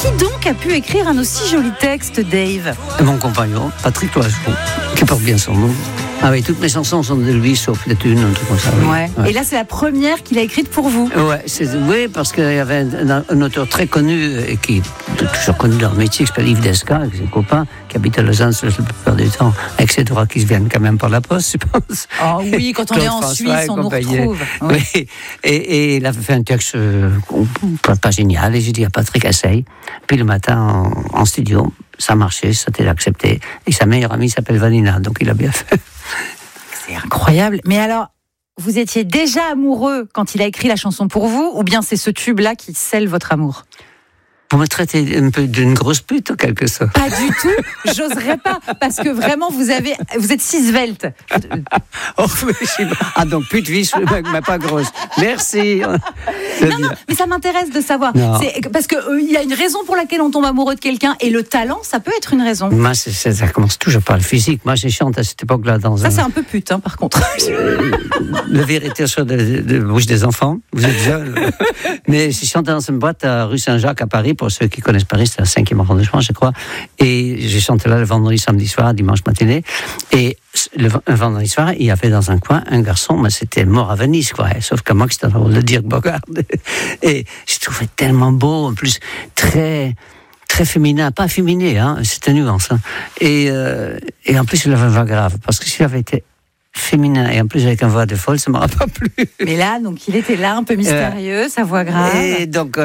Qui donc a pu écrire un aussi joli texte, Dave ? Mon compagnon, Patrick Loiseau, qui porte bien son nom. Ah oui, toutes mes chansons sont de lui, sauf peut-être une, un truc comme ça. Oui. Ouais. Et là, c'est la première qu'il a écrite pour vous. Oui, parce qu'il y avait un auteur très connu, et qui est toujours connu dans le métier, qui s'appelle Yves Desca, avec ses copains, qui habite à Lausanne la plupart du temps, avec ses droits qui se viennent quand même par la poste, je pense. Ah oui, quand on est en Suisse, on nous retrouve. Oui, et il avait fait un texte pas génial, et j'ai dit à Patrick, essaye. Puis le matin, en studio, ça marchait, ça a été accepté. Et sa meilleure amie s'appelle Vanina, donc il a bien fait. C'est incroyable. Mais alors, vous étiez déjà amoureux quand il a écrit la chanson pour vous, ou bien c'est ce tube-là qui scelle votre amour ? Vous me traitez un peu d'une grosse pute, en quelque sorte. Pas du tout, j'oserais pas, parce que vraiment, vous êtes si svelte. Oh, donc pute vice, mais pas grosse. Merci. Non, mais ça m'intéresse de savoir. Parce qu'il y a une raison pour laquelle on tombe amoureux de quelqu'un, et le talent, ça peut être une raison. Moi, ça commence toujours par le physique. Moi, j'ai chanté à cette époque-là dans Ça, c'est un peu pute, hein, par contre. La vérité sur de bouche des enfants. Vous êtes jeune. Mais j'ai chanté dans une boîte à rue Saint-Jacques à Paris. Pour ceux qui connaissent Paris, c'est le 5e arrondissement, je crois. Et j'ai chanté là le vendredi, samedi soir, dimanche matinée. Et un vendredi soir, il y avait dans un coin un garçon, mais c'était mort à Venise, quoi. Sauf que moi, c'était le Dirk Bogarde. Et je trouvais tellement beau, en plus, très féminin, pas féminé, hein, c'était nuance. Hein. Et en plus, il avait une voix grave, parce que s'il avait été féminin et en plus avec une voix de folle, ça ne m'aura pas plu. Mais là, donc il était là, un peu mystérieux, sa voix grave. Et donc,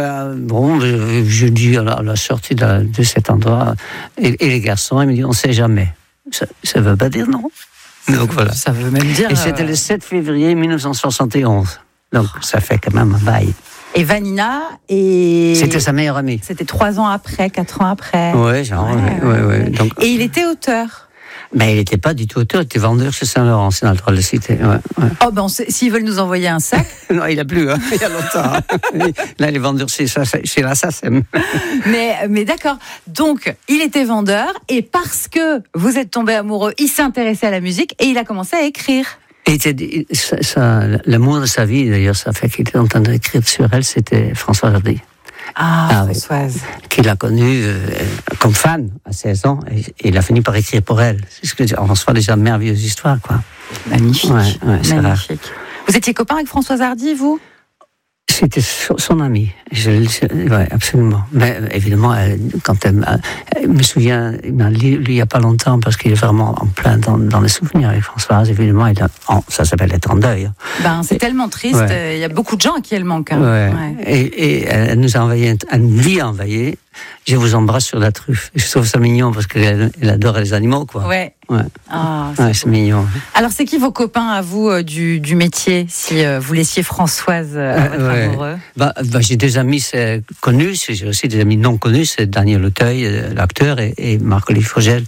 je dis à la sortie de cet endroit, et les garçons, ils me disent, on ne sait jamais. Ça ne veut pas dire non. Donc voilà. Ça veut même dire. Et c'était le 7 février 1971. Donc ça fait quand même un bail. Et Vanina, c'était sa meilleure amie. C'était 3 ans après, 4 ans après. Ouais, genre. Ouais. Donc, et il était auteur. Mais il n'était pas du tout auteur, il était vendeur chez Saint-Laurent, c'est dans le droit de le citer. Ouais. Oh ben, s'ils veulent nous envoyer un sac. Non, il n'a plus, hein, il y a longtemps. Là, il est vendeur chez la SACEM. Mais d'accord. Donc, il était vendeur, et parce que vous êtes tombé amoureux, il s'intéressait à la musique et il a commencé à écrire. Et l'amour de sa vie, d'ailleurs, ça fait qu'il était en train d'écrire sur elle, c'était Françoise Hardy. Françoise. Oui, qu'il a connue comme fan à 16 ans, et il a fini par écrire pour elle. C'est ce que on reçoit déjà de merveilleuses histoires, quoi. Magnifique. Ouais, c'est rare. Vous étiez copain avec Françoise Hardy, vous ? C'était son amie. Oui, absolument. Mais évidemment, quand elle me souvient, il m'a lu il n'y a pas longtemps, parce qu'il est vraiment en plein dans les souvenirs avec Françoise. Évidemment, ça s'appelle être en deuil. C'est tellement triste. Ouais. Il y a beaucoup de gens à qui elle manque. Hein. Ouais. Et elle nous a envoyé, elle lui a envoyé. Je vous embrasse sur la truffe. Je trouve ça mignon parce qu'elle adore les animaux, quoi. Ouais. C'est mignon. Alors, c'est qui vos copains à vous du métier, si vous laissiez Françoise à votre amoureux ? J'ai des amis connus, j'ai aussi des amis non connus, c'est Daniel Auteuil, l'acteur, et Marc-Olivier Fogel,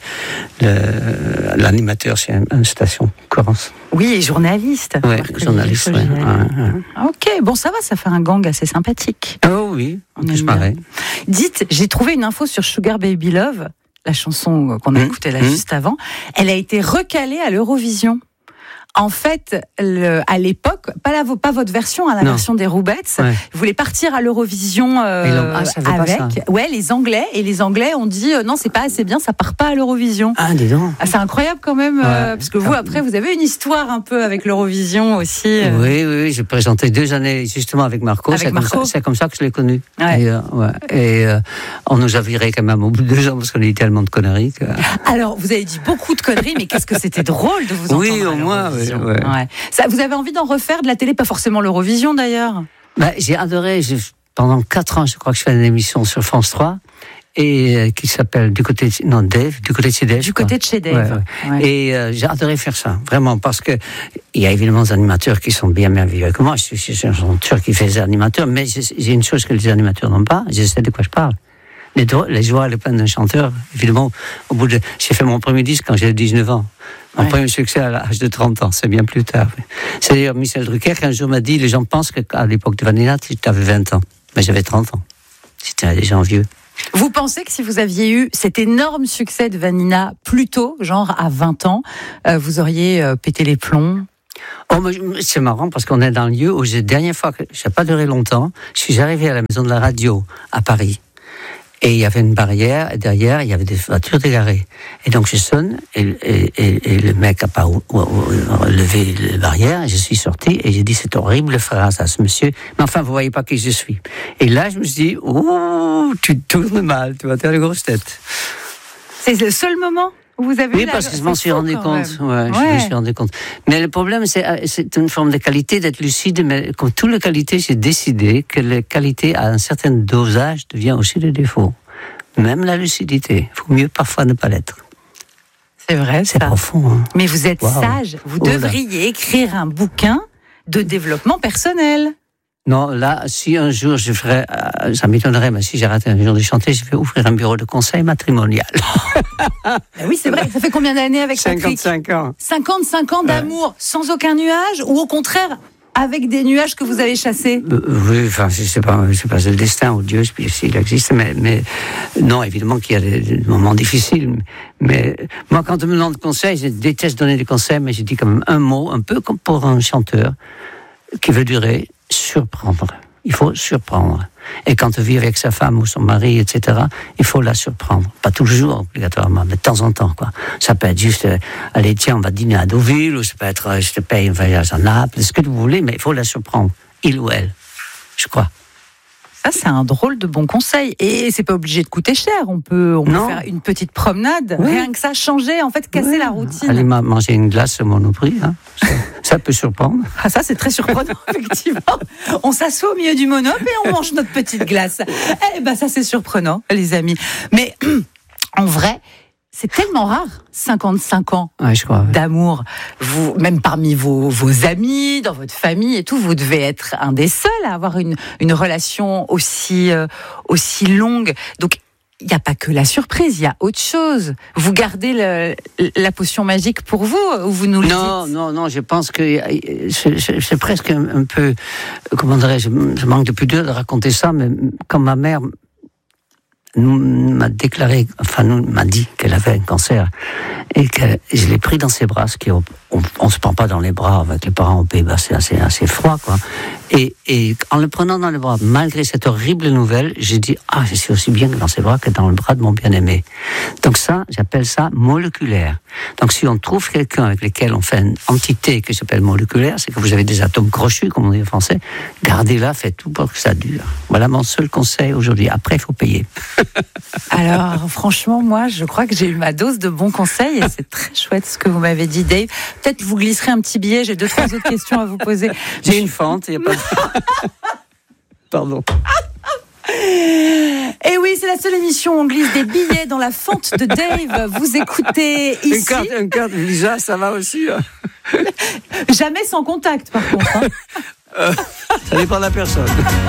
l'animateur chez une station Corrence. Oui, et journaliste. Oui, journaliste. Ouais. Ok, bon, ça va, ça fait un gang assez sympathique. Oh oui, je pareil. Dites, j'ai trouvé une info sur Sugar Baby Love, la chanson qu'on a écoutée là juste avant. Elle a été recalée à l'Eurovision. En fait, à l'époque, pas votre version, la version des Roubettes, ils voulaient partir à l'Eurovision avec. Ouais, les Anglais ont dit non, c'est pas assez bien, ça part pas à l'Eurovision. Ah, dis donc. C'est incroyable quand même, parce que vous, après, vous avez une histoire un peu avec l'Eurovision aussi. Oui, j'ai présenté 2 années justement avec Marco. C'est comme ça que je l'ai connu. Et on nous a virés quand même au bout de 2 ans parce qu'on a dit tellement de conneries. Alors, vous avez dit beaucoup de conneries, mais qu'est-ce que c'était drôle de vous entendre. Oui, au moins. Ouais. Ça, vous avez envie d'en refaire de la télé, pas forcément l'Eurovision d'ailleurs. J'ai adoré, pendant 4 ans, je crois que je fais une émission sur France 3, et qui s'appelle du côté de chez Dave. Du côté de chez Dave. Ouais. Et j'ai adoré faire ça, vraiment, parce que il y a évidemment des animateurs qui sont bien merveilleux que moi. Je suis un chanteur qui fait des animateurs, mais j'ai une chose que les animateurs n'ont pas, je sais de quoi je parle. Les joies, les peines d'un chanteur, évidemment, j'ai fait mon premier disque quand j'avais 19 ans. Mon premier succès à l'âge de 30 ans, c'est bien plus tard. C'est d'ailleurs Michel Drucker qui un jour m'a dit, les gens pensent qu'à l'époque de Vanilla, tu avais 20 ans. Mais j'avais 30 ans. C'était des gens vieux. Vous pensez que si vous aviez eu cet énorme succès de Vanilla plus tôt, genre à 20 ans, vous auriez pété les plombs ? C'est marrant parce qu'on est dans le lieu où la dernière fois, ça n'a pas duré longtemps, je suis arrivé à la maison de la radio à Paris. Et il y avait une barrière, et derrière, il y avait des voitures égarées. Et donc, je sonne, et le mec n'a pas levé la barrière, et je suis sorti, et j'ai dit, c'est horrible phrase à ce monsieur, mais enfin, vous voyez pas qui je suis. Et là, je me suis dit, oh, tu tournes mal, tu vas faire les grosses têtes. C'est le seul moment où vous avez... Oui, parce que je m'en suis rendu compte. Ouais, je me suis rendu compte. Mais le problème, c'est une forme de qualité d'être lucide, mais comme toute la qualité, j'ai décidé que la qualité à un certain dosage devient aussi le défaut. Même la lucidité. Il faut mieux parfois ne pas l'être. C'est vrai, c'est profond. Hein. Mais vous êtes sage. Vous devriez écrire un bouquin de développement personnel. Non, là, si un jour je ferais, ça m'étonnerait, mais si j'ai raté un jour de chanter, je vais ouvrir un bureau de conseil matrimonial. Oui, c'est vrai. Ça fait combien d'années avec Patrick ? 55 ans. 55 ans d'amour, sans aucun nuage, ou au contraire, avec des nuages que vous avez chassés ? Oui, enfin, je sais pas, c'est le destin ou Dieu, s'il existe, mais non, évidemment qu'il y a des moments difficiles. Mais moi, quand on me demande conseil, je déteste donner des conseils, mais je dis quand même un mot, un peu comme pour un chanteur, qui veut durer. Surprendre. Il faut surprendre. Et quand on vit avec sa femme ou son mari, etc., il faut la surprendre. Pas toujours, obligatoirement, mais de temps en temps, quoi. Ça peut être juste, allez, tiens, on va dîner à Deauville, ou ça peut être, je te paye un voyage à Naples, ce que vous voulez, mais il faut la surprendre. Il ou elle. Je crois. Ça, c'est un drôle de bon conseil. Et c'est pas obligé de coûter cher. On peut faire une petite promenade. Oui. Rien que ça, changer, en fait, casser la routine. Aller manger une glace au Monoprix, hein. Ça peut surprendre. Ah, ça, c'est très surprenant, effectivement. On s'assoit au milieu du Monop et on mange notre petite glace. Eh ben, ça, c'est surprenant, les amis. Mais, en vrai, c'est tellement rare, 55 ans d'amour. Vous, même parmi vos amis, dans votre famille et tout, vous devez être un des seuls à avoir une relation aussi longue. Donc, il n'y a pas que la surprise, il y a autre chose. Vous gardez la potion magique pour vous, ou vous nous le dites ? Non, je pense que c'est presque un peu, comment dirais-je, je manque de pudeur de raconter ça, mais quand ma mère m'a dit qu'elle avait un cancer et que je l'ai pris dans ses bras, ce qui on se prend pas dans les bras avec les parents au Pays-Bas, c'est assez froid, quoi. Et en le prenant dans les bras, malgré cette horrible nouvelle, j'ai dit, je suis aussi bien dans ses bras que dans le bras de mon bien-aimé. Donc ça, j'appelle ça moléculaire. Donc si on trouve quelqu'un avec lequel on fait une entité que j'appelle moléculaire, c'est que vous avez des atomes crochus, comme on dit en français, gardez-la, faites tout pour que ça dure. Voilà mon seul conseil aujourd'hui. Après, il faut payer. Alors, franchement, moi, je crois que j'ai eu ma dose de bons conseils et c'est très chouette ce que vous m'avez dit, Dave. Peut-être vous glisserez un petit billet, j'ai 2-3 autres questions à vous poser. J'ai une fente, il n'y a pas de... Pardon. Et oui, c'est la seule émission où on glisse des billets dans la fente de Dave. Vous écoutez ici. Une carte Visa, ça va aussi. Hein. Jamais sans contact, par contre. Hein. Ça dépend de la personne.